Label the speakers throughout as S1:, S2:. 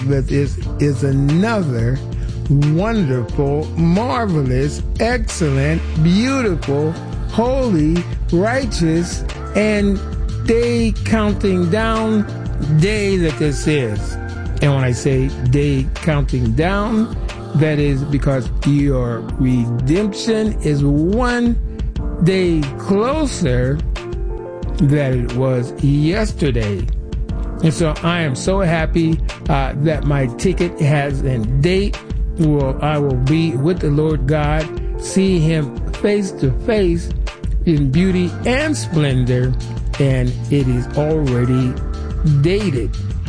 S1: with is another wonderful, marvelous, excellent, beautiful, holy, righteous, and day counting down day that this is. And when I say day counting down, that is because your redemption is one day closer than it was yesterday. And so I am so happy that my ticket has a date. I will be with the Lord God, see him face to face in beauty and splendor, and it is already dated.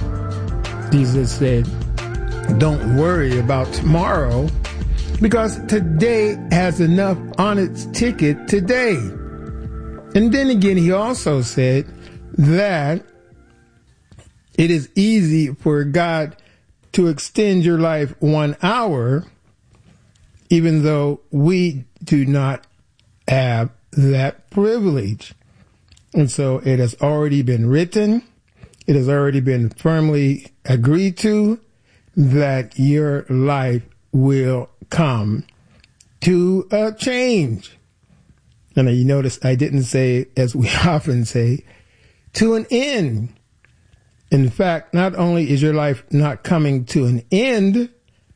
S1: Jesus said, don't worry about tomorrow, because today has enough on its ticket today. And then again, he also said that it is easy for God to extend your life 1 hour, even though we do not have that privilege. And so it has already been written, it has already been firmly agreed to, that your life will come to a change. And you notice I didn't say, as we often say, to an end. In fact, not only is your life not coming to an end,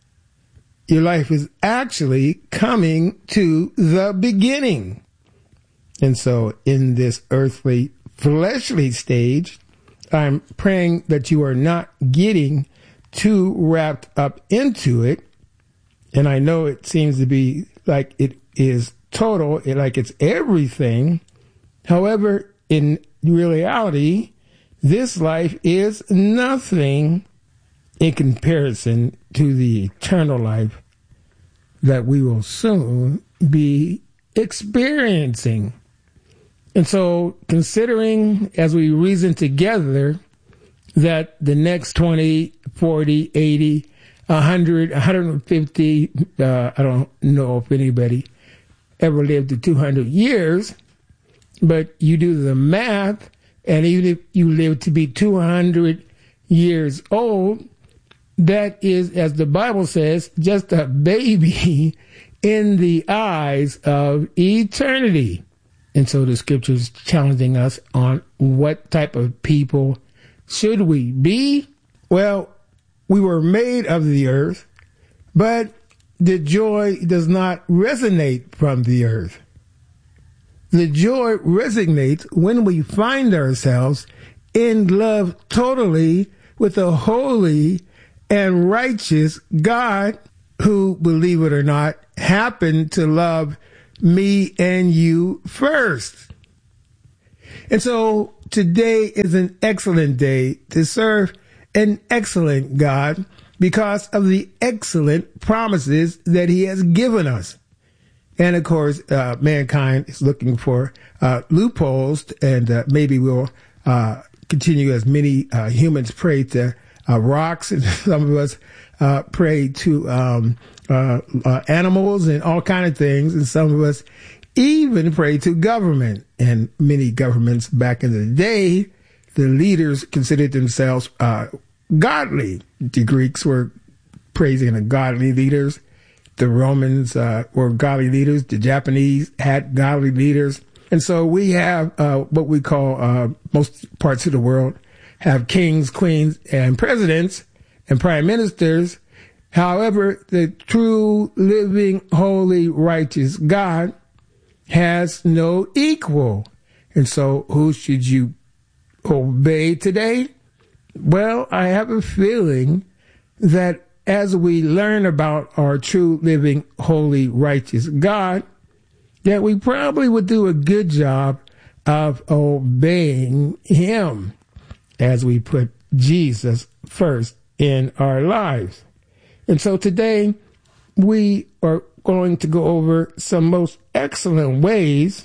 S1: your life is actually coming to the beginning. And so in this earthly, fleshly stage, I'm praying that you are not getting too wrapped up into it. And I know it seems to be like it is total, like it's everything. However, in reality, this life is nothing in comparison to the eternal life that we will soon be experiencing. And so, considering as we reason together that the next 20, 40, 80, 100, 150, I don't know if anybody ever lived to 200 years, but you do the math, and even if you live to be 200 years old, that is, as the Bible says, just a baby in the eyes of eternity. And so the scripture is challenging us on what type of people should we be? Well, we were made of the earth, but the joy does not resonate from the earth. The joy resonates when we find ourselves in love totally with a holy and righteous God who, believe it or not, happened to love me and you first. And so today is an excellent day to serve an excellent God because of the excellent promises that he has given us. And of course, mankind is looking for loopholes, and maybe we'll continue as many humans pray to rocks, and some of us pray to animals and all kind of things, and some of us even pray to government. And many governments back in the day, the leaders considered themselves godly. The Greeks were praising the godly leaders. The Romans were godly leaders. The Japanese had godly leaders. And so we have what we call, most parts of the world, have kings, queens, and presidents and prime ministers. However, the true, living, holy, righteous God has no equal. And so who should you obey today? Well, I have a feeling that as we learn about our true, living, holy, righteous God, that we probably would do a good job of obeying him as we put Jesus first in our lives. And so today we are going to go over some most excellent ways,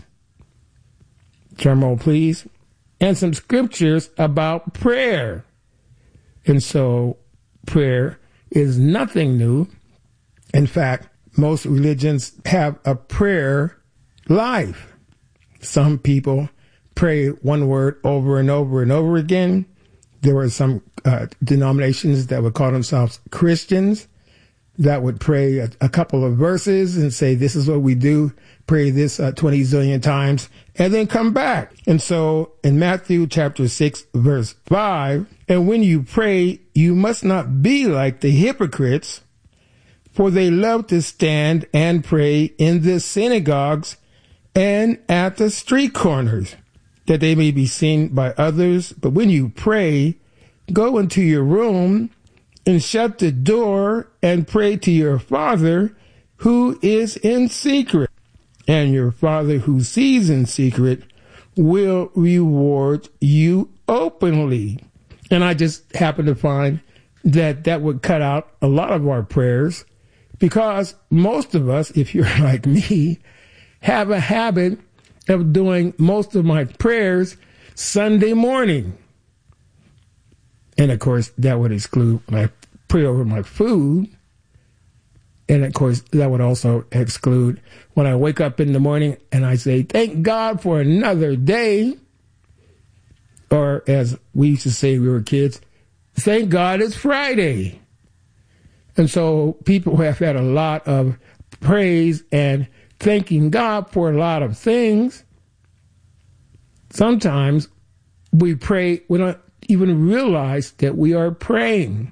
S1: drum roll please, and some scriptures about prayer. And so prayer is nothing new. In fact, most religions have a prayer life. Some people pray one word over and over and over again. there were some denominations that would call themselves Christians that would pray a couple of verses and say, this is what we do, pray this 20 zillion times, and then come back. And so in Matthew chapter 6, verse 5, and when you pray, you must not be like the hypocrites, for they love to stand and pray in the synagogues and at the street corners, that they may be seen by others. But when you pray, go into your room and shut the door and pray to your Father who is in secret. And your Father who sees in secret will reward you openly. And I just happen to find that that would cut out a lot of our prayers, because most of us, if you're like me, have a habit of doing most of my prayers Sunday morning. And of course, that would exclude my prayer over my food. And of course, that would also exclude when I wake up in the morning and I say, thank God for another day. Or as we used to say when we were kids, thank God it's Friday. And so people have had a lot of praise and thanking God for a lot of things. Sometimes we pray, we don't even realize that we are praying.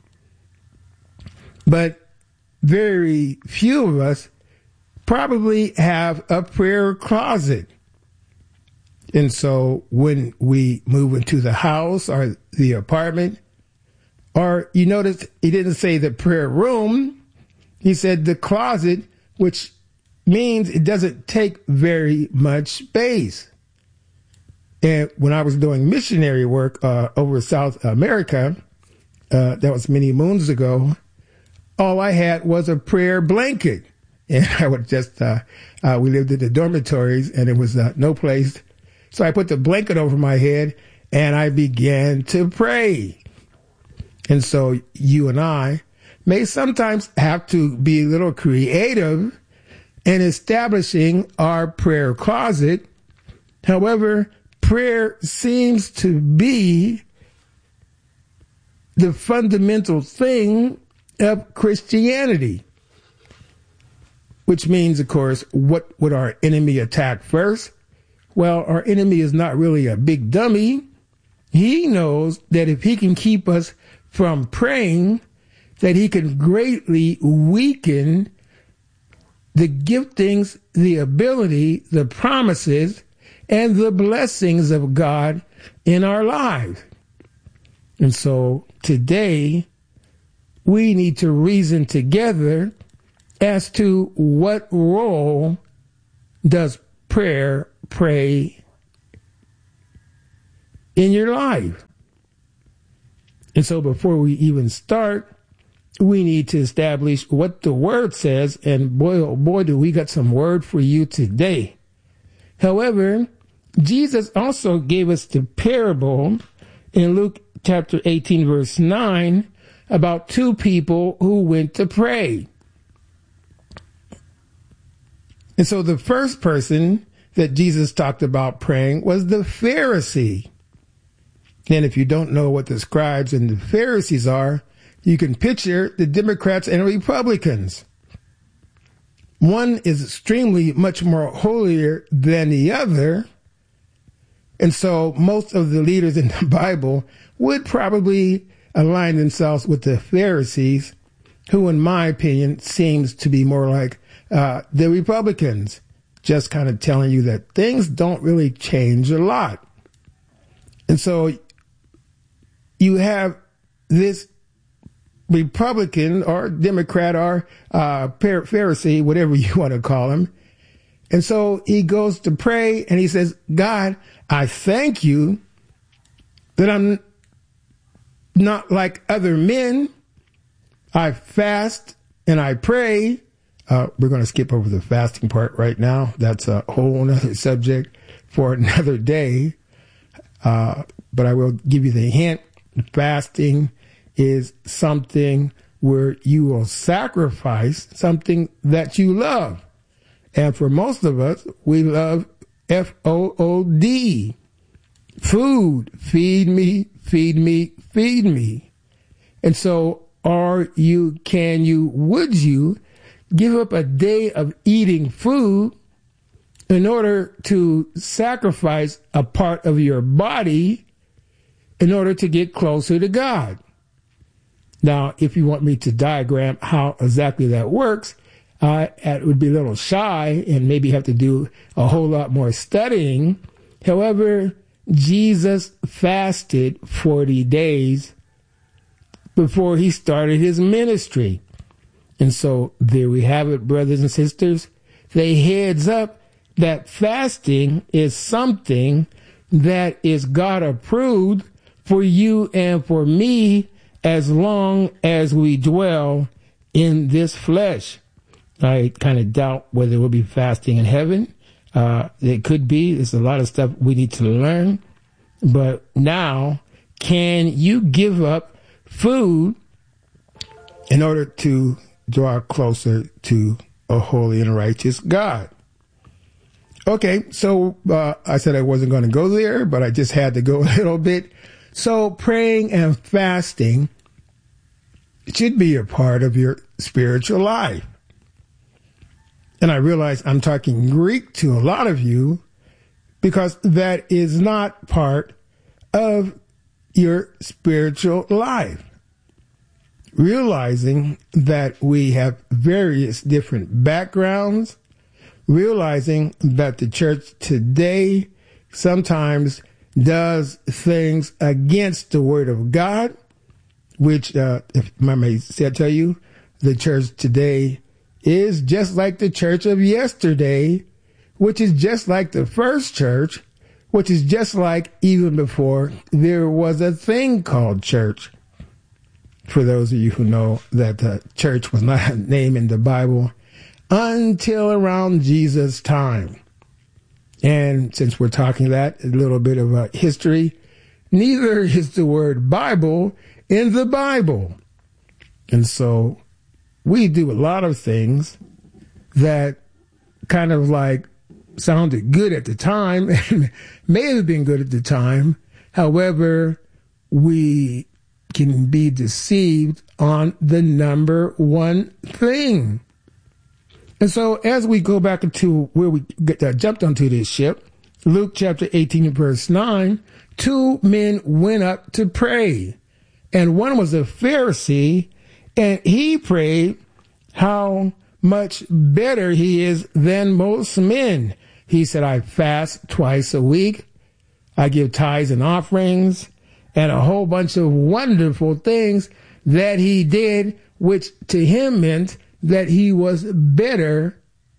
S1: But very few of us probably have a prayer closet. And so when we move into the house or the apartment, or you notice he didn't say the prayer room, he said the closet, which means it doesn't take very much space. And when I was doing missionary work over South America, that was many moons ago, all I had was a prayer blanket. And I would just, we lived in the dormitories and it was no place. So I put the blanket over my head and I began to pray. And so you and I may sometimes have to be a little creative in establishing our prayer closet. However, prayer seems to be the fundamental thing of Christianity, which means, of course, what would our enemy attack first? Well, our enemy is not really a big dummy. He knows that if he can keep us from praying, that he can greatly weaken the giftings, the ability, the promises, and the blessings of God in our lives. And so today, we need to reason together as to what role does prayer play in your life. And so before we even start, we need to establish what the word says. And boy, oh boy, do we got some word for you today. However, Jesus also gave us the parable in Luke chapter 18, verse 9, about two people who went to pray. And so the first person that Jesus talked about praying was the Pharisee. And if you don't know what the scribes and the Pharisees are, you can picture the Democrats and Republicans. One is extremely much more holier than the other. And so most of the leaders in the Bible would probably align themselves with the Pharisees, who, in my opinion, seems to be more like the Republicans, just kind of telling you that things don't really change a lot. And so you have this Republican or Democrat or Pharisee, whatever you want to call him. And so he goes to pray and he says, God, I thank you that I'm not like other men. I fast and I pray. We're going to skip over the fasting part right now. That's a whole other subject for another day. But I will give you the hint. Fasting is something where you will sacrifice something that you love. And for most of us, we love FOOD. Food. Feed me, feed me, feed me. And so would you give up a day of eating food in order to sacrifice a part of your body in order to get closer to God? Now, if you want me to diagram how exactly that works, it would be a little shy and maybe have to do a whole lot more studying. However, Jesus fasted 40 days before he started his ministry. And so there we have it, brothers and sisters. The heads up that fasting is something that is God approved for you and for me as long as we dwell in this flesh. I kind of doubt whether we'll be fasting in heaven. It could be. There's a lot of stuff we need to learn. But now, can you give up food in order to draw closer to a holy and righteous God? Okay, so I said I wasn't going to go there, but I just had to go a little bit. So praying and fasting should be a part of your spiritual life. And I realize I'm talking Greek to a lot of you because that is not part of your spiritual life. Realizing that we have various different backgrounds, realizing that the church today sometimes does things against the word of God, which, if I may tell you, the church today is just like the church of yesterday, which is just like the first church, which is just like even before there was a thing called church. For those of you who know that the church was not a name in the Bible until around Jesus' time. And since we're talking that, a little bit of a history, neither is the word Bible in the Bible. And so we do a lot of things that kind of like sounded good at the time and may have been good at the time. However, we can be deceived on the number one thing. And so as we go back into where we jumped onto this ship, Luke chapter 18 verse 9, 2 men went up to pray. And one was a Pharisee, and he prayed how much better he is than most men. He said, I fast twice a week. I give tithes and offerings and a whole bunch of wonderful things that he did, which to him meant that he was better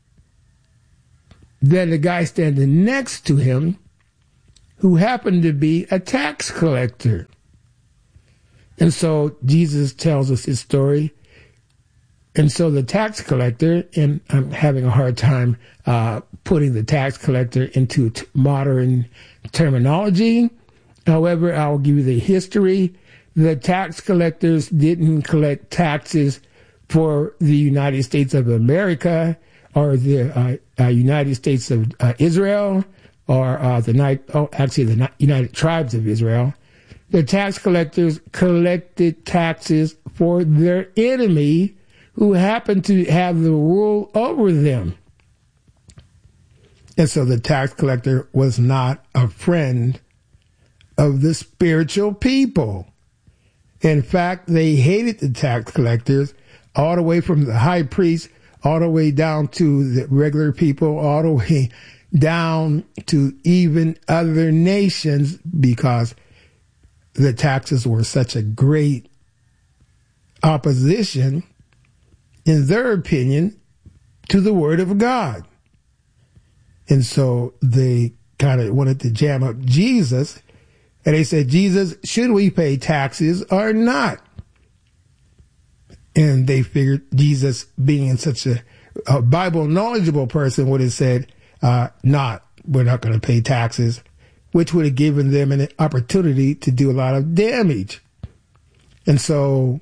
S1: than the guy standing next to him who happened to be a tax collector. And so Jesus tells us his story. And so the tax collector, and I'm having a hard time putting the tax collector into modern terminology. However, I'll give you the history. The tax collectors didn't collect taxes for the United States of America or the United States of Israel or the United Tribes of Israel. The tax collectors collected taxes for their enemy who happened to have the rule over them. And so the tax collector was not a friend of the spiritual people. In fact, they hated the tax collectors all the way from the high priest, all the way down to the regular people, all the way down to even other nations, because the taxes were such a great opposition, in their opinion, to the word of God. And so they kind of wanted to jam up Jesus, and they said, Jesus, should we pay taxes or not? And they figured Jesus, being such a Bible knowledgeable person, would have said, we're not going to pay taxes, which would have given them an opportunity to do a lot of damage. And so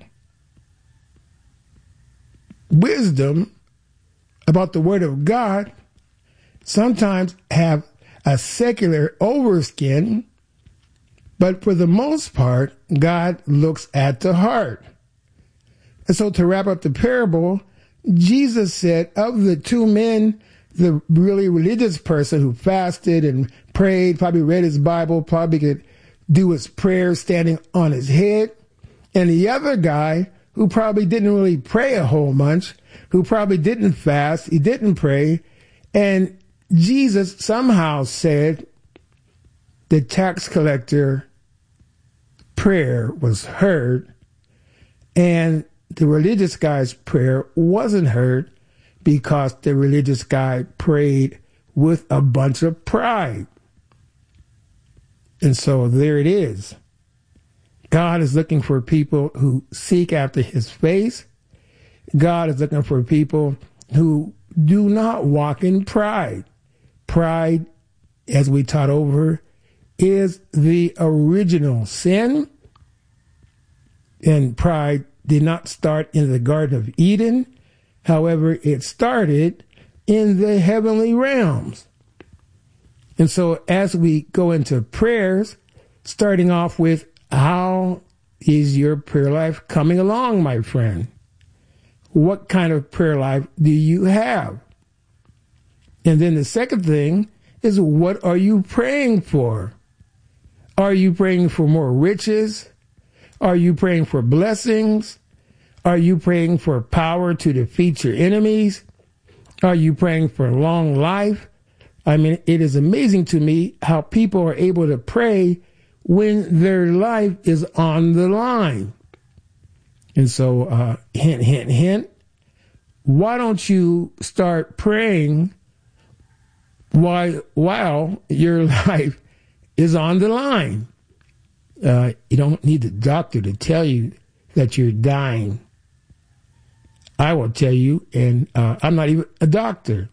S1: wisdom about the word of God sometimes have a secular overskin But for the most part, God looks at the heart. And so to wrap up the parable, Jesus said of the two men, the really religious person who fasted and prayed, probably read his Bible, probably could do his prayers standing on his head, and the other guy who probably didn't really pray a whole bunch, who probably didn't fast, he didn't pray, and Jesus somehow said the tax collector prayer was heard, and the religious guy's prayer wasn't heard because the religious guy prayed with a bunch of pride. And so there it is. God is looking for people who seek after his face. God is looking for people who do not walk in pride. Pride, as we taught over, is the original sin. And pride did not start in the Garden of Eden. However, it started in the heavenly realms. And so as we go into prayers, starting off with, how is your prayer life coming along, my friend? What kind of prayer life do you have? And then the second thing is, what are you praying for? Are you praying for more riches? Are you praying for blessings? Are you praying for power to defeat your enemies? Are you praying for long life? I mean, it is amazing to me how people are able to pray when their life is on the line. And so, hint, hint, hint, why don't you start praying while your life is on the line? You don't need the doctor to tell you that you're dying. I will tell you, and I'm not even a doctor,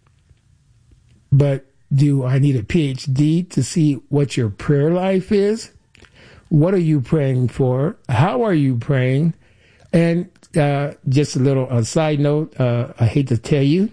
S1: but do I need a PhD to see what your prayer life is? What are you praying for? How are you praying? And just a little side note, I hate to tell you,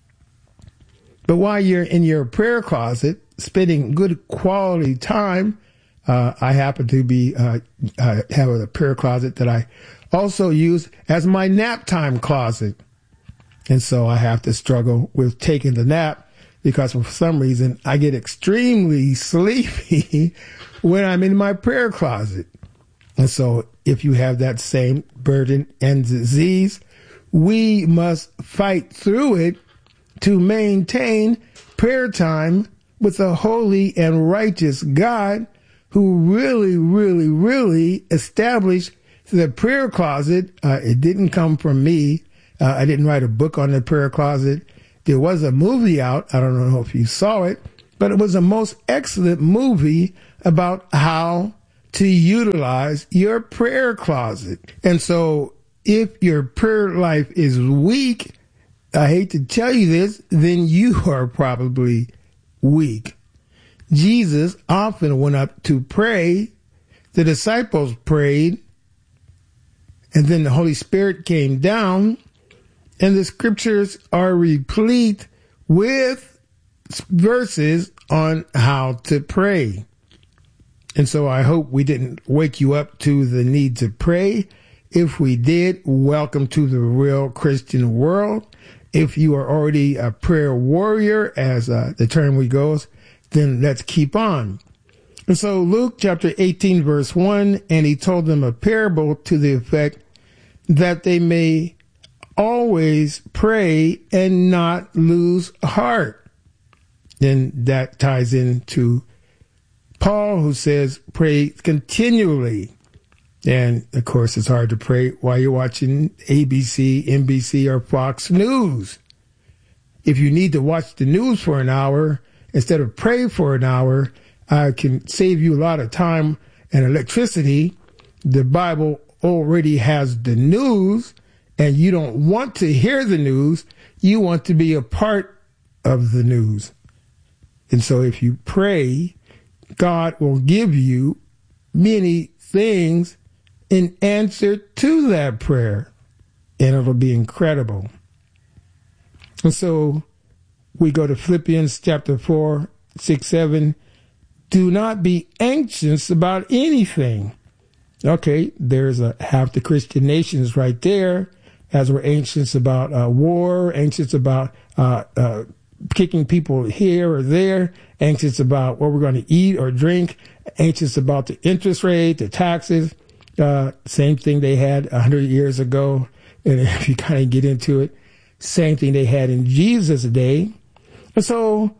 S1: but while you're in your prayer closet, spending good quality time, I happen to be have a prayer closet that I also use as my nap time closet. And so I have to struggle with taking the nap because for some reason I get extremely sleepy when I'm in my prayer closet. And so if you have that same burden and disease, we must fight through it to maintain prayer time with a holy and righteous God who really, really, really established the prayer closet. It didn't come from me. I didn't write a book on the prayer closet. There was a movie out. I don't know if you saw it, but it was a most excellent movie about how to utilize your prayer closet. And so if your prayer life is weak, I hate to tell you this, then you are probably weak. Jesus often went up to pray. The disciples prayed, and then the Holy Spirit came down, and the scriptures are replete with verses on how to pray. And so I hope we didn't wake you up to the need to pray. If we did, welcome to the real Christian world. If you are already a prayer warrior, as the term goes, then let's keep on. And so Luke chapter 18, verse 1, and he told them a parable to the effect that they may always pray and not lose heart. Then that ties into Paul, who says, pray continually. And of course, it's hard to pray while you're watching ABC, NBC, or Fox News. If you need to watch the news for an hour, instead of pray for an hour, I can save you a lot of time and electricity. The Bible already has the news, and you don't want to hear the news. You want to be a part of the news. And so if you pray, God will give you many things in answer to that prayer, and it'll be incredible. And so we go to Philippians chapter 4, 6, 7. do not be anxious about anything. Okay, there's half the Christian nations right there, as we're anxious about war, anxious about kicking people here or there, anxious about what we're going to eat or drink, anxious about the interest rate, the taxes. Same thing they had 100 years ago. And if you kind of get into it, same thing they had in Jesus' day. And so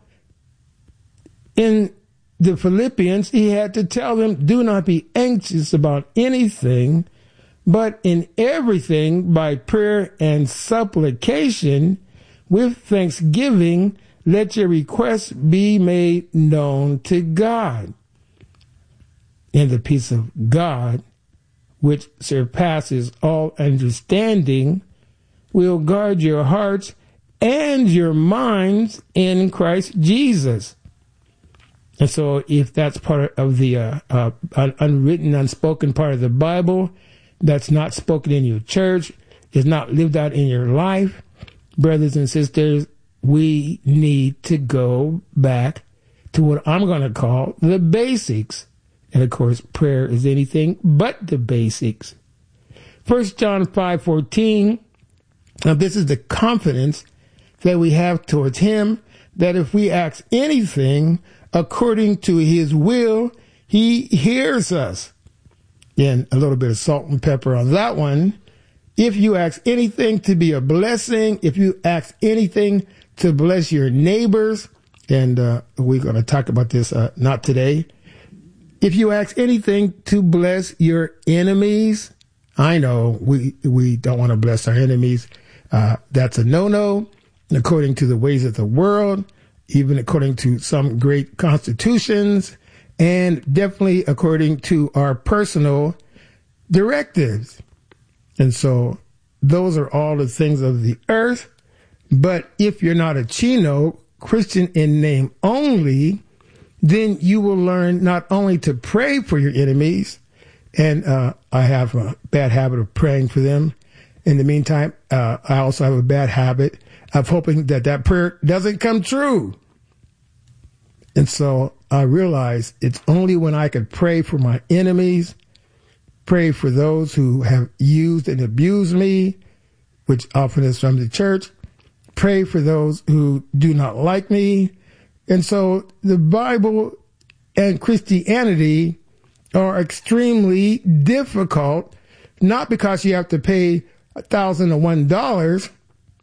S1: in the Philippians, he had to tell them, do not be anxious about anything, but in everything by prayer and supplication with thanksgiving, let your requests be made known to God. And the peace of God, which surpasses all understanding, will guard your hearts and your minds in Christ Jesus. And so if that's part of the unwritten, unspoken part of the Bible, that's not spoken in your church, is not lived out in your life, brothers and sisters, we need to go back to what I'm going to call the basics. And of course, prayer is anything but the basics. 1 John 5:14. Now this is the confidence that we have towards him, that if we ask anything according to his will, he hears us. And a little bit of salt and pepper on that one. If you ask anything to be a blessing, if you ask anything to bless your neighbors, and we're going to talk about this not today. If you ask anything to bless your enemies, I know we don't want to bless our enemies. That's a no-no, according to the ways of the world, even according to some great constitutions, and definitely according to our personal directives. And so those are all the things of the earth. But if you're not a Chino, Christian in name only, then you will learn not only to pray for your enemies, and I have a bad habit of praying for them. In the meantime, I also have a bad habit of hoping that prayer doesn't come true. And so I realize it's only when I can pray for my enemies, pray for those who have used and abused me, which often is from the church, pray for those who do not like me. And so the Bible and Christianity are extremely difficult, not because you have to pay $1,001,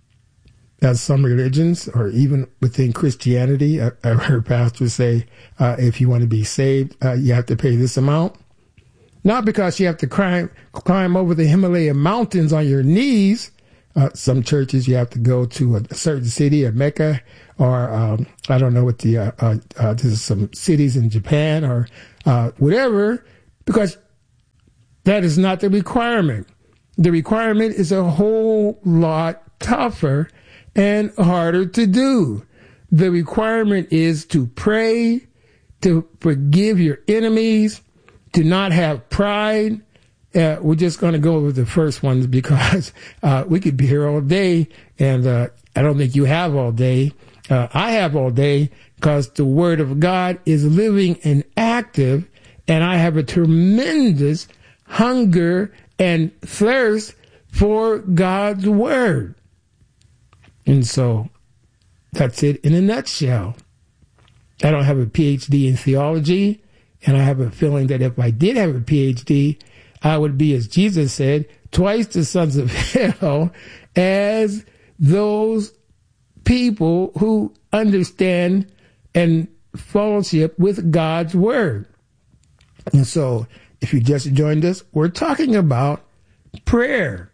S1: as some religions, or even within Christianity. I heard pastors say, if you want to be saved, you have to pay this amount. Not because you have to climb over the Himalaya mountains on your knees. Some churches you have to go to a certain city, a Mecca, or I don't know what there's some cities in Japan or whatever, because that is not the requirement. The requirement is a whole lot tougher and harder to do. The requirement is to pray, to forgive your enemies, to not have pride. We're just going to go over the first ones because we could be here all day, and I don't think you have all day. I have all day because the Word of God is living and active, and I have a tremendous hunger and thirst for God's Word. And so that's it in a nutshell. I don't have a PhD in theology, and I have a feeling that if I did have a PhD, I would be, as Jesus said, twice the sons of hell as those people who understand and fellowship with God's Word. And so if you just joined us, we're talking about prayer.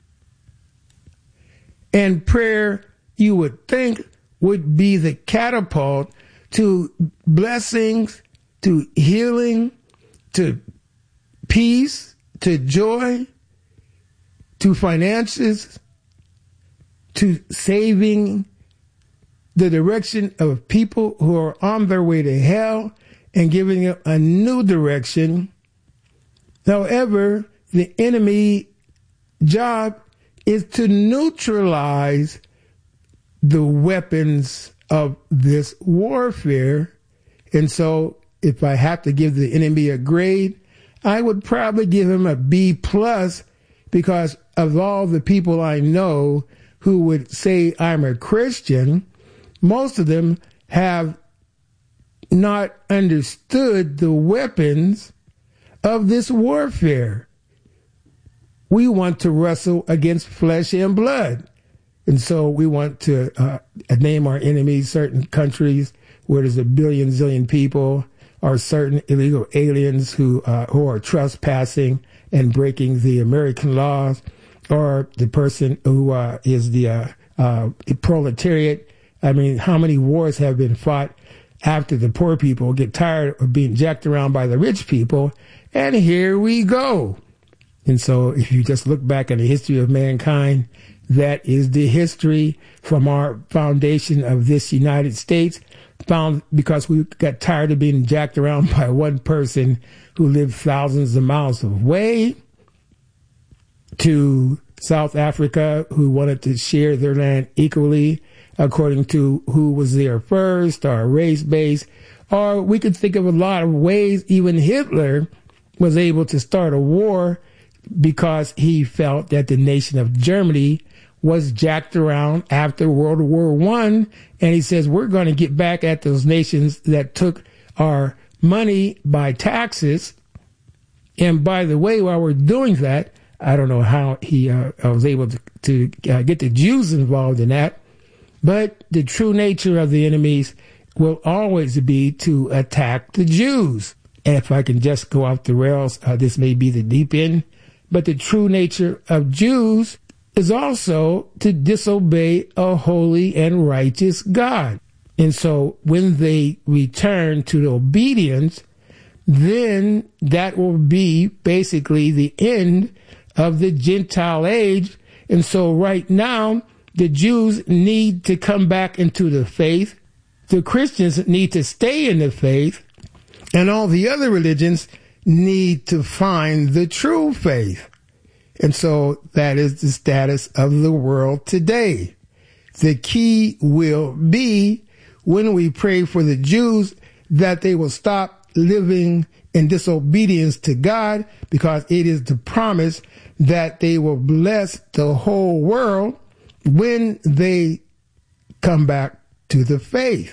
S1: And prayer, you would think, would be the catapult to blessings, to healing, to peace, to joy, to finances, to saving the direction of people who are on their way to hell and giving them a new direction. However, the enemy job is to neutralize the weapons of this warfare. And so if I have to give the enemy a grade, I would probably give him a B+, because of all the people I know who would say I'm a Christian, most of them have not understood the weapons of this warfare. We want to wrestle against flesh and blood. And so we want to name our enemies, certain countries where there's a billion, zillion people, or certain illegal aliens who are trespassing and breaking the American laws, or the person who is the proletariat. I mean, how many wars have been fought after the poor people get tired of being jacked around by the rich people? And here we go. And so if you just look back at the history of mankind, that is the history from our foundation of this United States, found because we got tired of being jacked around by one person who lived thousands of miles away, to South Africa, who wanted to share their land equally according to who was there first, or race-based. Or we could think of a lot of ways. Even Hitler was able to start a war because he felt that the nation of Germany was jacked around after World War I. And he says, we're going to get back at those nations that took our money by taxes. And by the way, while we're doing that, I don't know how he was able to get the Jews involved in that. But the true nature of the enemies will always be to attack the Jews. And if I can just go off the rails, this may be the deep end, but the true nature of Jews is also to disobey a holy and righteous God. And so when they return to the obedience, then that will be basically the end of the Gentile age. And so right now, the Jews need to come back into the faith. The Christians need to stay in the faith. And all the other religions need to find the true faith. And so that is the status of the world today. The key will be, when we pray for the Jews, that they will stop living in disobedience to God, because it is the promise that they will bless the whole world when they come back to the faith.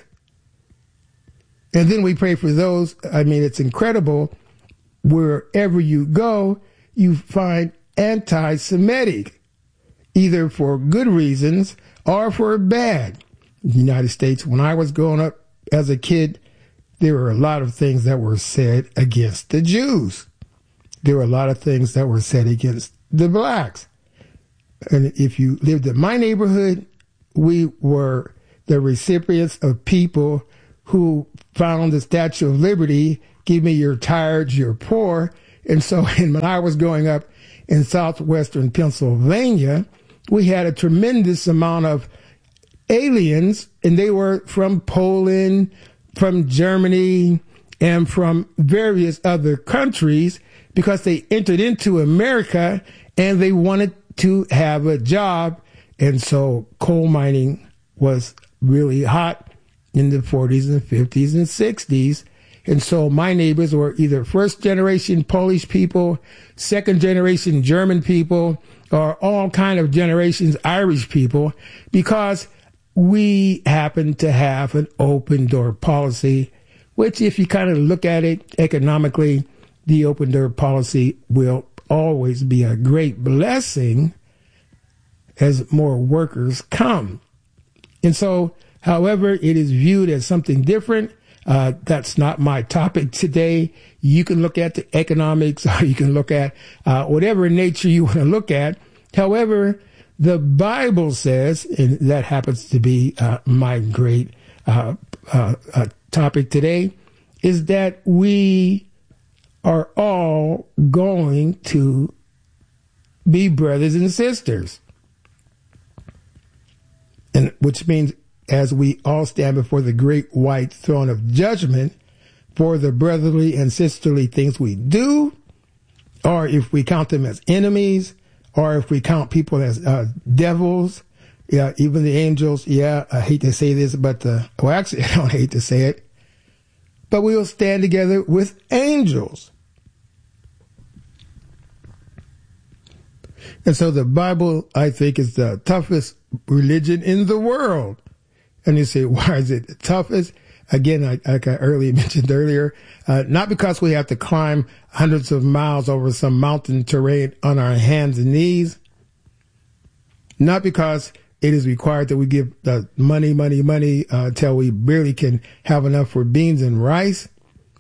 S1: And then we pray for those. I mean, it's incredible. Wherever you go, you find anti-Semitic, either for good reasons or for bad. In the United States, when I was growing up as a kid, there were a lot of things that were said against the Jews. There were a lot of things that were said against the blacks. And if you lived in my neighborhood, we were the recipients of people who found the Statue of Liberty, give me your tired, you're poor. And so when I was growing up in southwestern Pennsylvania, we had a tremendous amount of aliens, and they were from Poland, from Germany, and from various other countries, because they entered into America and they wanted to have a job. And so coal mining was really hot in the 40s and 50s and 60s. And so my neighbors were either first generation Polish people, second generation German people, or all kind of generations Irish people, because we happen to have an open door policy, which if you kind of look at it economically, the open door policy will always be a great blessing as more workers come. And so, however, it is viewed as something different. That's not my topic today. You can look at the economics, or you can look at whatever nature you want to look at. However, the Bible says, and that happens to be my great topic today, is that we are all going to be brothers and sisters. And which means, as we all stand before the great white throne of judgment for the brotherly and sisterly things we do, or if we count them as enemies, or if we count people as devils, yeah, even the angels. Yeah, I hate to say this, but actually, I don't hate to say it. but we will stand together with angels. And so the Bible, I think, is the toughest religion in the world. And you say, why is it the toughest? Again, like I earlier mentioned earlier, not because we have to climb hundreds of miles over some mountain terrain on our hands and knees, not because it is required that we give money till we barely can have enough for beans and rice,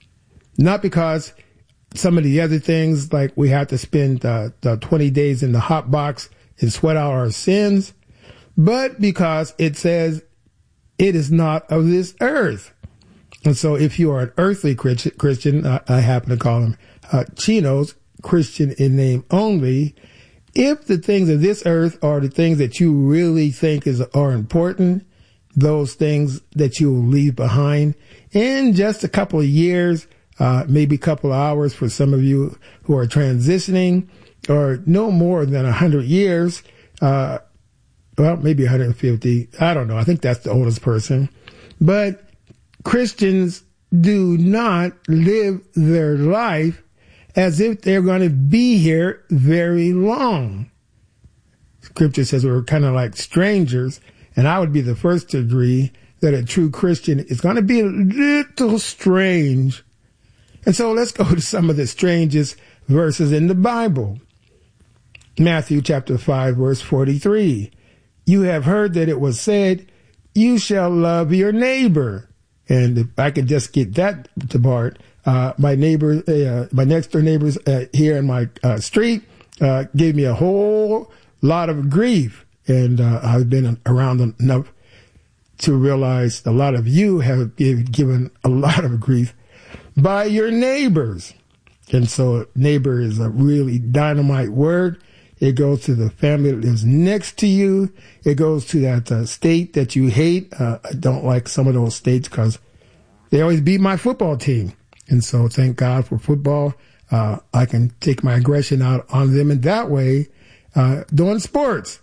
S1: not because some of the other things, like we have to spend 20 days in the hot box and sweat out our sins, but because it says it is not of this earth. And so if you are an earthly Christian, I happen to call them Chinos, Christian in name only, if the things of this earth are the things that you really think are important, those things that you will leave behind in just a couple of years, maybe a couple of hours for some of you who are transitioning, or no more than 100 years, well, maybe 150. I don't know. I think that's the oldest person. But Christians do not live their life as if they're going to be here very long. Scripture says we're kind of like strangers, and I would be the first to agree that a true Christian is going to be a little strange. And so let's go to some of the strangest verses in the Bible. Matthew chapter 5, verse 43. You have heard that it was said, you shall love your neighbor. And if I could just get that to part, my neighbor, my next door neighbors here in my street gave me a whole lot of grief. And I've been around enough to realize a lot of you have given a lot of grief by your neighbors. And so neighbor is a really dynamite word. It goes to the family that lives next to you. It goes to that state that you hate. I don't like some of those states because they always beat my football team. And so thank God for football. I can take my aggression out on them in that way, doing sports.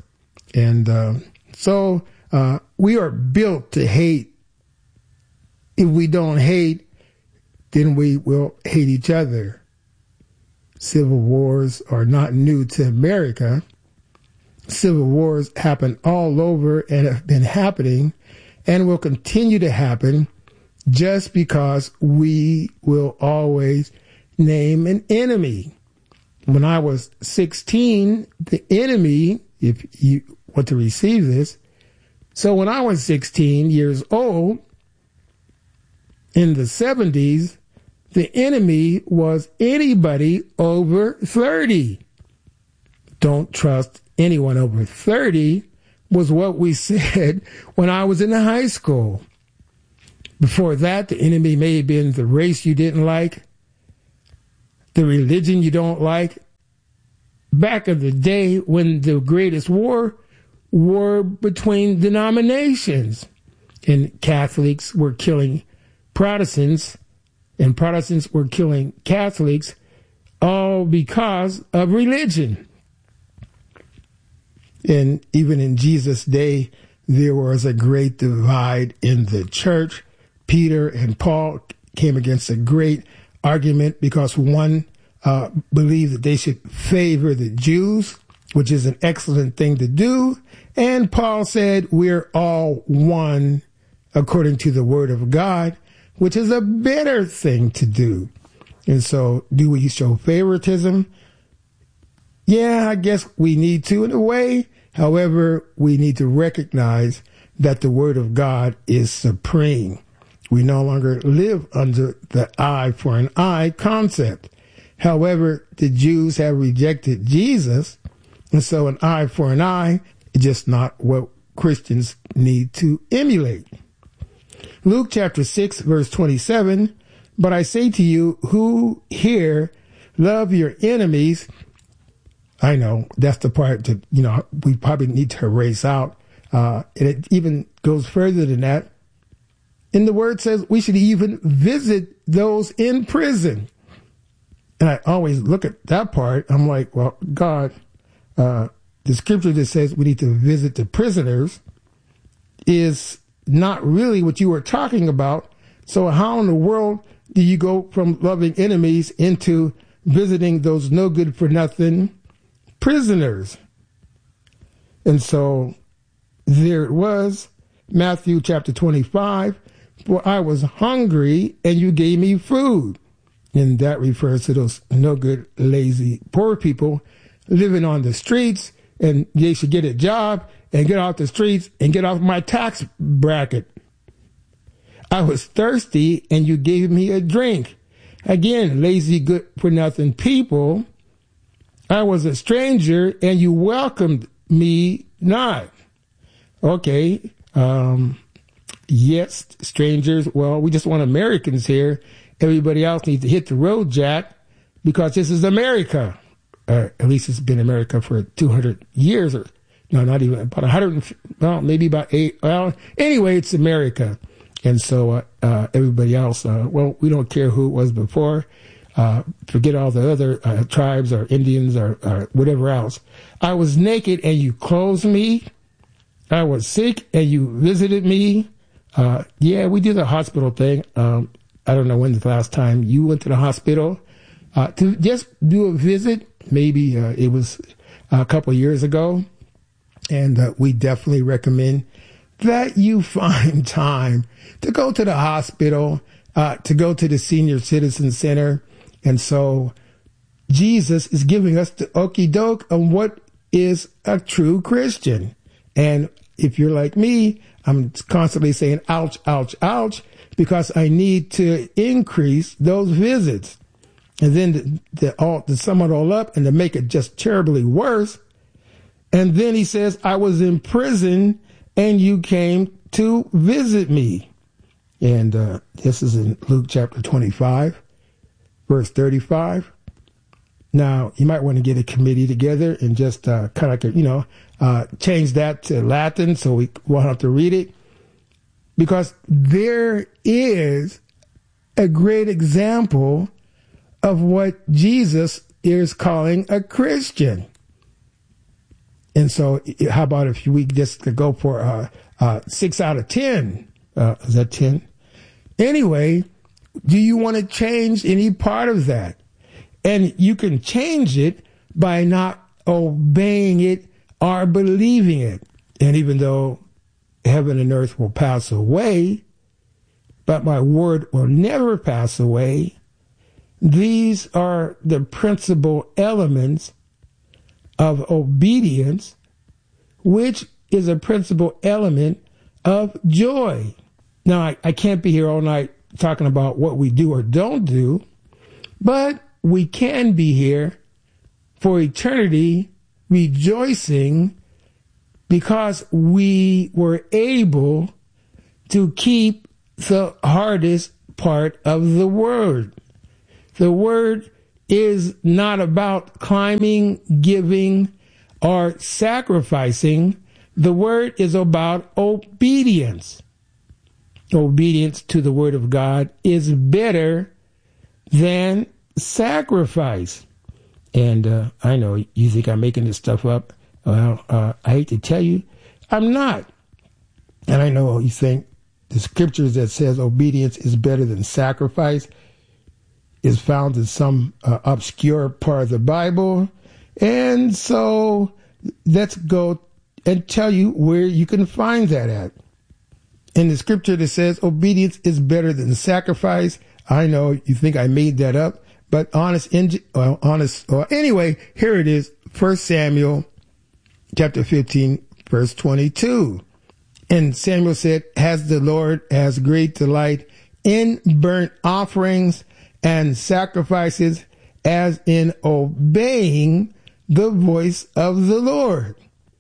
S1: And so we are built to hate. If we don't hate, then we will hate each other. Civil wars are not new to America. Civil wars happen all over and have been happening and will continue to happen just because we will always name an enemy. When I was 16, the enemy, if you want to receive this, so when I was 16 years old, in the 70s, the enemy was anybody over 30. Don't trust anyone over 30 was what we said when I was in high school. Before that, the enemy may have been the race you didn't like, the religion you don't like. Back in the day when the greatest war were between denominations, and Catholics were killing Protestants, and Protestants were killing Catholics, all because of religion. And even in Jesus' day, there was a great divide in the church. Peter and Paul came against a great argument because one believed that they should favor the Jews, which is an excellent thing to do. And Paul said, we're all one according to the word of God, which is a better thing to do. And so do we show favoritism? Yeah, I guess we need to in a way. However, we need to recognize that the word of God is supreme. We no longer live under the eye for an eye concept. However, the Jews have rejected Jesus. And so an eye for an eye is just not what Christians need to emulate. Luke chapter 6, verse 27, but I say to you who here love your enemies. I know that's the part that, we probably need to erase out. And it even goes further than that. And the word says we should even visit those in prison. And I always look at that part. I'm like, well, God, the scripture that says we need to visit the prisoners is not really what you were talking about. So how in the world do you go from loving enemies into visiting those no good for nothing prisoners? And so there it was, Matthew chapter 25, for I was hungry and you gave me food. And that refers to those no good, lazy, poor people living on the streets, and they should get a job and get off the streets and get off my tax bracket. I was thirsty and you gave me a drink. Again, lazy, good for nothing people. I was a stranger and you welcomed me not. Okay. Yes, strangers. Well, we just want Americans here. Everybody else needs to hit the road, Jack, because this is America. At least it's been America for 200 years, or no, not even about 100. Well, maybe about 8. Well, anyway, it's America, and so everybody else. Well, we don't care who it was before. Forget all the other tribes or Indians or whatever else. I was naked and you clothed me. I was sick and you visited me. Yeah, we did the hospital thing. I don't know when the last time you went to the hospital to just do a visit. Maybe it was a couple of years ago. And we definitely recommend that you find time to go to the hospital, to go to the Senior Citizen Center. And so Jesus is giving us the okie doke on what is a true Christian. And if you're like me, I'm constantly saying, ouch, ouch, ouch, because I need to increase those visits. And then to sum it all up and to make it just terribly worse. And then he says, I was in prison and you came to visit me. And this is in Luke chapter 25, verse 35. Now, you might want to get a committee together and just kind of, change that to Latin so we won't have to read it. Because there is a great example of what Jesus is calling a Christian. And so how about if we just go for 6 out of 10? Is that 10? Anyway, do you want to change any part of that? And you can change it by not obeying it or believing it. And even though heaven and earth will pass away, but my word will never pass away, these are the principal elements of obedience, which is a principal element of joy. Now, I can't be here all night talking about what we do or don't do, but we can be here for eternity rejoicing because we were able to keep the hardest part of the word. The word is not about climbing, giving, or sacrificing. The word is about obedience. Obedience to the word of God is better than sacrifice. And I know you think I'm making this stuff up. Well, I hate to tell you, I'm not. And I know you think the scriptures that says obedience is better than sacrifice is found in some obscure part of the Bible. And so let's go and tell you where you can find that at. In the scripture that says obedience is better than sacrifice, I know you think I made that up, but anyway, here it is, 1 Samuel chapter 15, verse 22. And Samuel said, has the Lord has great delight in burnt offerings and sacrifices as in obeying the voice of the Lord.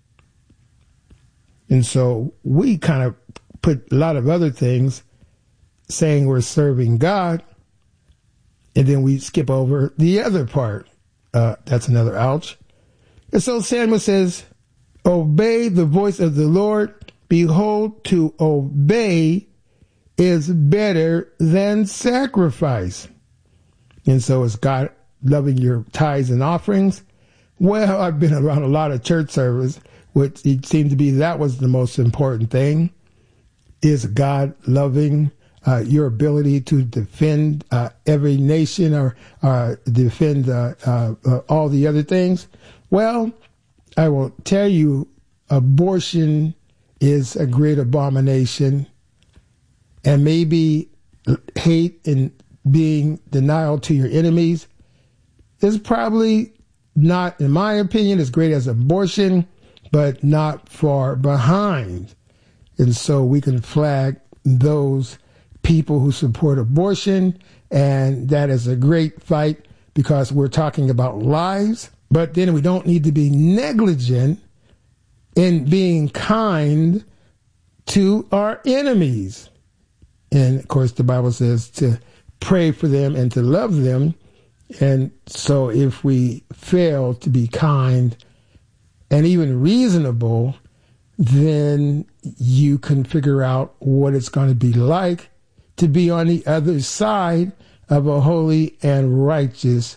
S1: And so we kind of put a lot of other things saying we're serving God, and then we skip over the other part. That's another ouch. And so Samuel says, obey the voice of the Lord. Behold, to obey is better than sacrifice. And so is God loving your tithes and offerings? Well, I've been around a lot of church service, which it seemed to be that was the most important thing. Is God loving your ability to defend every nation or defend all the other things? Well, I will tell you, abortion is a great abomination, and maybe hate and being denial to your enemies is probably not, in my opinion, as great as abortion, but not far behind. And so we can flag those people who support abortion, and that is a great fight because we're talking about lives. But then we don't need to be negligent in being kind to our enemies. And of course, the Bible says to pray for them and to love them. And so if we fail to be kind and even reasonable, then you can figure out what it's going to be like to be on the other side of a holy and righteous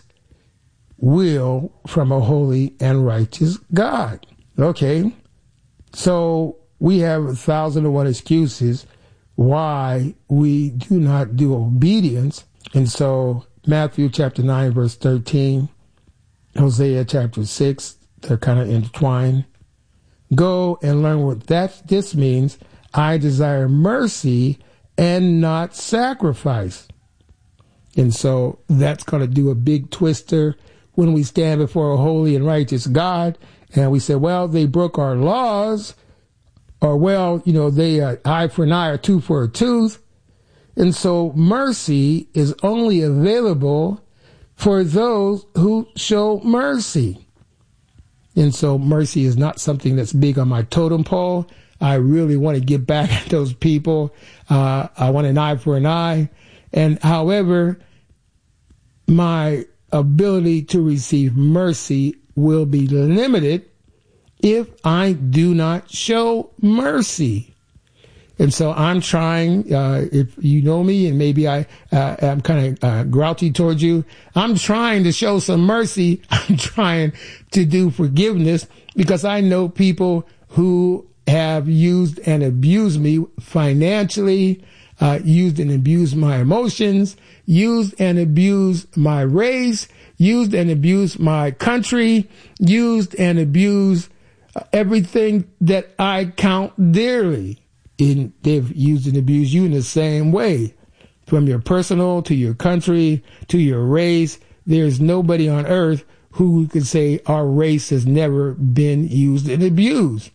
S1: will from a holy and righteous God. Okay, so we have 1,001 excuses why we do not do obedience. And so Matthew chapter 9, verse 13, Hosea chapter 6, they're kind of intertwined. Go and learn what this means. I desire mercy and not sacrifice. And so that's going to do a big twister when we stand before a holy and righteous God and we say, well, they broke our laws, or, well, they eye for an eye or tooth for a tooth. And so mercy is only available for those who show mercy. And so mercy is not something that's big on my totem pole. I really want to get back at those people. I want an eye for an eye. And however, my ability to receive mercy will be limited if I do not show mercy. And so I'm trying, if you know me, and maybe I'm kind of grouchy towards you, I'm trying to show some mercy. I'm trying to do forgiveness because I know people who have used and abused me financially, used and abused my emotions, used and abused my race, used and abused my country, used and abused everything that I count dearly. And they've used and abused you in the same way. From your personal to your country to your race, there's nobody on earth who could say our race has never been used and abused.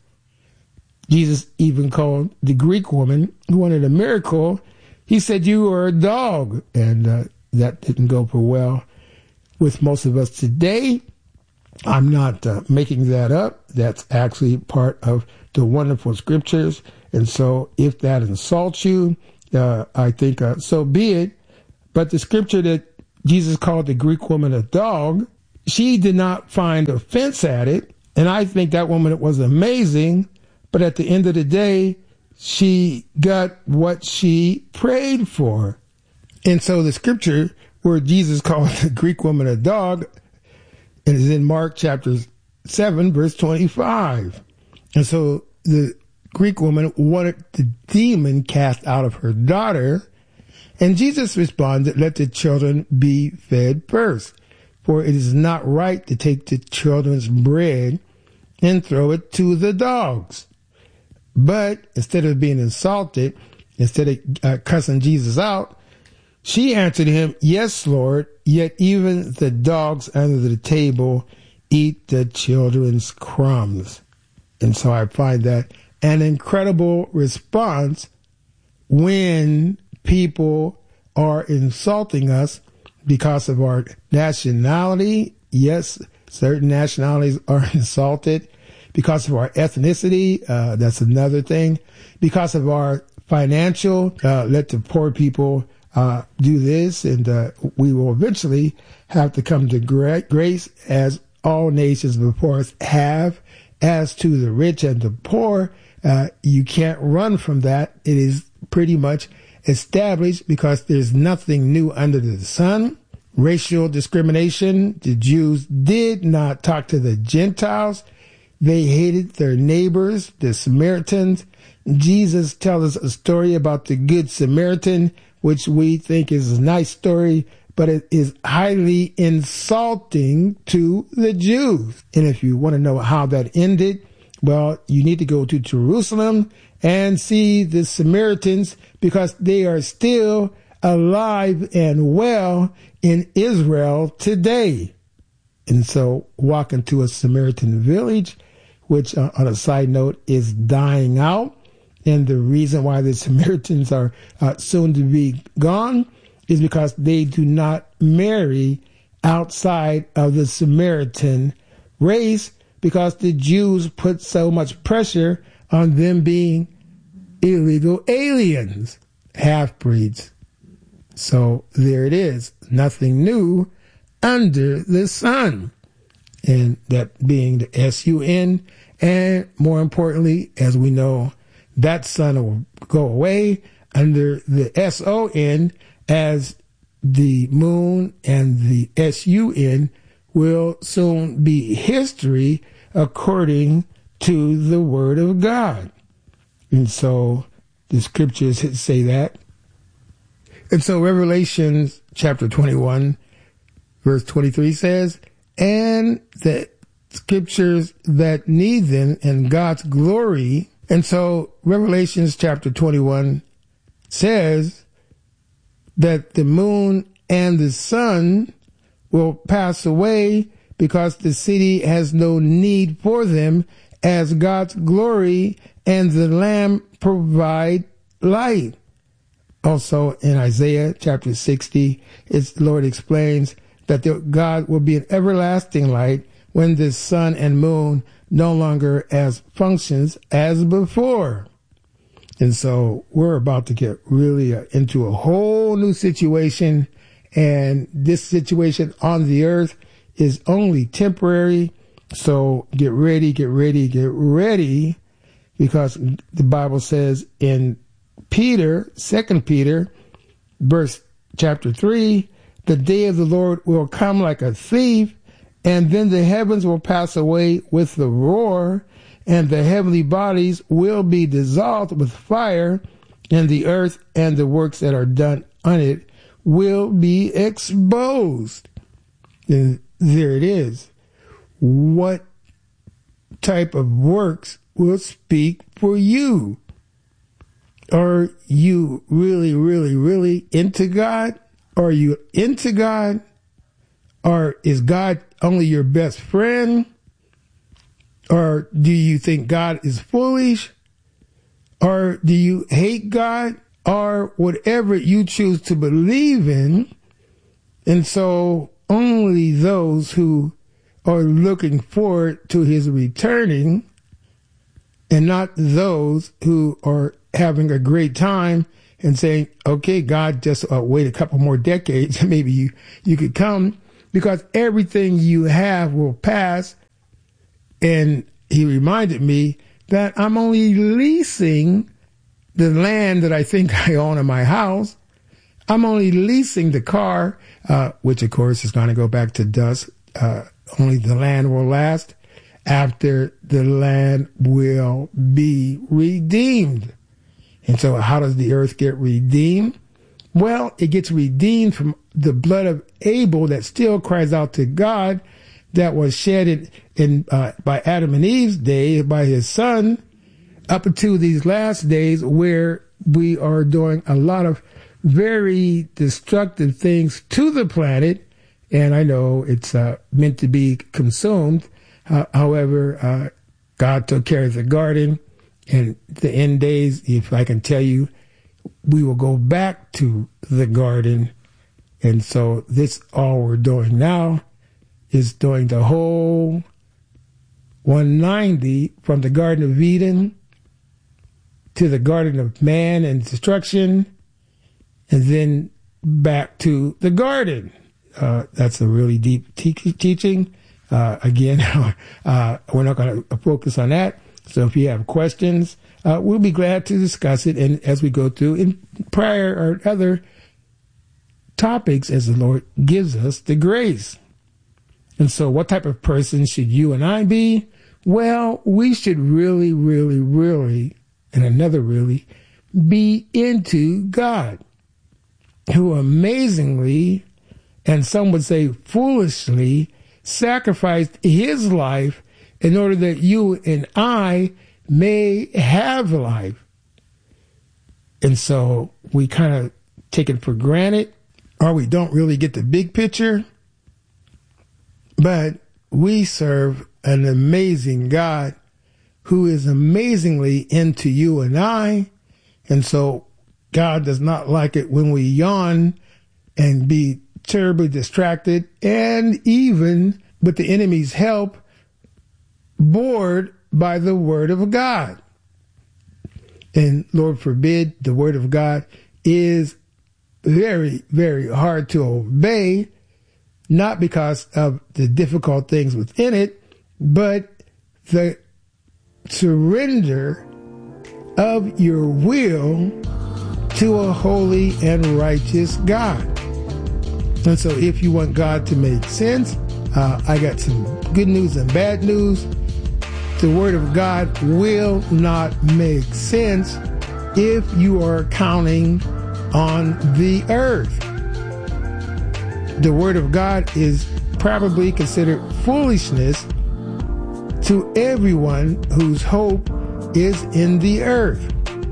S1: Jesus even called the Greek woman who wanted a miracle. He said, you are a dog. And that didn't go for well with most of us today. I'm not making that up. That's actually part of the wonderful scriptures. And so if that insults you, I think so be it. But the scripture that Jesus called the Greek woman a dog, she did not find offense at it. And I think that woman was amazing. But at the end of the day, she got what she prayed for. And so the scripture where Jesus called the Greek woman a dog, and is in Mark chapter 7, verse 25. And so the Greek woman wanted the demon cast out of her daughter, and Jesus responded, let the children be fed first, for it is not right to take the children's bread and throw it to the dogs. But instead of being insulted, instead of cussing Jesus out, she answered him, yes, Lord, yet even the dogs under the table eat the children's crumbs. And so I find that an incredible response when people are insulting us because of our nationality. Yes, certain nationalities are insulted. Because of our ethnicity, that's another thing. Because of our financial, let the poor people do this, and we will eventually have to come to grace as all nations before us have. As to the rich and the poor, you can't run from that. It is pretty much established because there's nothing new under the sun. Racial discrimination, the Jews did not talk to the Gentiles. They hated their neighbors, the Samaritans. Jesus tells us a story about the Good Samaritan, which we think is a nice story, but it is highly insulting to the Jews. And if you want to know how that ended, well, you need to go to Jerusalem and see the Samaritans, because they are still alive and well in Israel today. And so walk into a Samaritan village, which on a side note is dying out. And the reason why the Samaritans are soon to be gone is because they do not marry outside of the Samaritan race, because the Jews put so much pressure on them being illegal aliens, half-breeds. So there it is. Nothing new under the sun. And that being the S-U-N. And more importantly, as we know, that sun will go away under the S-O-N, as the moon and the S-U-N will soon be history according to the Word of God. And so the scriptures say that. And so Revelation chapter 21, verse 23 says, and the scriptures that need them and God's glory. And so Revelation chapter 21 says that the moon and the sun will pass away, because the city has no need for them, as God's glory and the Lamb provide light. Also in Isaiah chapter 60, the Lord explains that God will be an everlasting light when the sun and moon no longer as functions as before. And so we're about to get really into a whole new situation. And this situation on the earth is only temporary. So get ready, because the Bible says in Peter, 2 Peter, chapter 3, the day of the Lord will come like a thief, and then the heavens will pass away with the roar, and the heavenly bodies will be dissolved with fire, and the earth and the works that are done on it will be exposed. And there it is. What type of works will speak for you? Are you really into God? Are you into God? Or is God only your best friend? Or do you think God is foolish? Or do you hate God? Or whatever you choose to believe in. And so only those who are looking forward to his returning, and not those who are having a great time and saying, okay, God, just wait a couple more decades, maybe you could come, because everything you have will pass. And he reminded me that I'm only leasing the land that I think I own in my house. I'm only leasing the car, which of course is going to go back to dust. Only the land will last after the land will be redeemed. And so how does the earth get redeemed? Well, it gets redeemed from the blood of Abel that still cries out to God, that was shed by Adam and Eve's day, by his son, up until these last days, where we are doing a lot of very destructive things to the planet. And I know it's meant to be consumed. However, God took care of the garden. And the end days, if I can tell you, we will go back to the garden. And so this, all we're doing now is doing the whole 190 from the Garden of Eden to the Garden of Man and Destruction, and then back to the garden. That's a really deep teaching. Again, we're not going to focus on that. So if you have questions, we'll be glad to discuss it. And as we go through in prayer or other topics, as the Lord gives us the grace. And so what type of person should you and I be? Well, we should really, really, really, and another really, be into God, who amazingly, and some would say foolishly, sacrificed his life in order that you and I may have life. And so we kind of take it for granted, or we don't really get the big picture. But we serve an amazing God who is amazingly into you and I. And so God does not like it when we yawn and be terribly distracted and even, with the enemy's help, bored by the word of God. And Lord forbid, the word of God is very, very hard to obey, not because of the difficult things within it, but the surrender of your will to a holy and righteous God. And so if you want God to make sense, I got some good news and bad news. The Word of God will not make sense if you are counting on the earth. The Word of God is probably considered foolishness to everyone whose hope is in the earth.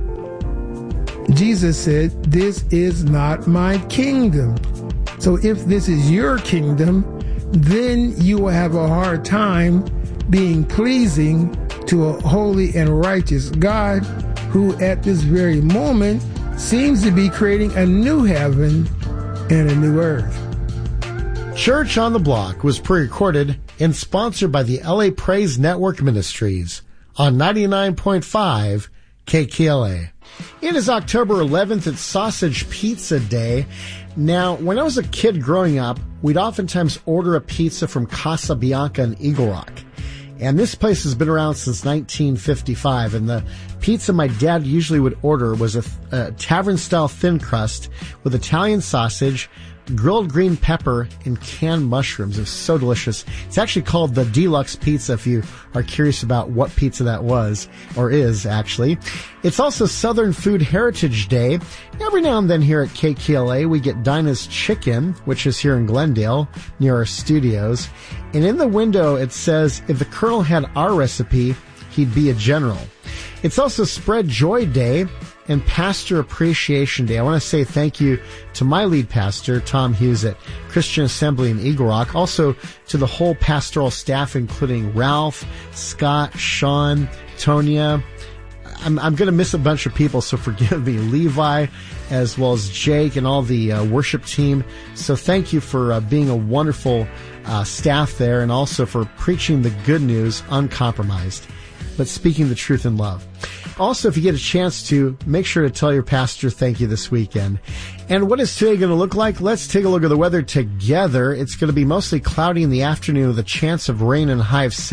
S1: Jesus said, "This is not my kingdom." So if this is your kingdom, then you will have a hard time being pleasing to a holy and righteous God who at this very moment seems to be creating a new heaven and a new earth.
S2: Church on the Block was pre-recorded and sponsored by the LA Praise Network Ministries on 99.5 KKLA. It is October 11th. It's Sausage Pizza Day. Now, when I was a kid growing up, we'd oftentimes order a pizza from Casa Bianca in Eagle Rock. And this place has been around since 1955. And the pizza my dad usually would order was a tavern-style thin crust with Italian sausage, grilled green pepper, and canned mushrooms. It was so delicious. It's actually called the Deluxe Pizza if you are curious about what pizza that was, or is actually. It's also Southern Food Heritage Day. Every now and then here at KKLA, we get Dinah's Chicken, which is here in Glendale, near our studios. And in the window, it says, if the Colonel had our recipe, he'd be a general. It's also Spread Joy Day and Pastor Appreciation Day. I want to say thank you to my lead pastor, Tom Hughes at Christian Assembly in Eagle Rock. Also to the whole pastoral staff, including Ralph, Scott, Sean, Tonya. I'm going to miss a bunch of people, so forgive me. Levi, as well as Jake and all the worship team. So thank you for being a wonderful staff there, and also for preaching the good news uncompromised, but speaking the truth in love. Also, if you get a chance to, make sure to tell your pastor thank you this weekend. And what is today going to look like? Let's take a look at the weather together. It's going to be mostly cloudy in the afternoon with a chance of rain and high of